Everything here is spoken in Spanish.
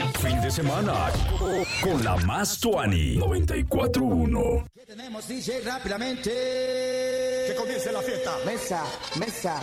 Fin de semana con la más tuani 94.1. ¿Qué tenemos, DJ? Rápidamente. Que comience la fiesta. Mesa, mesa.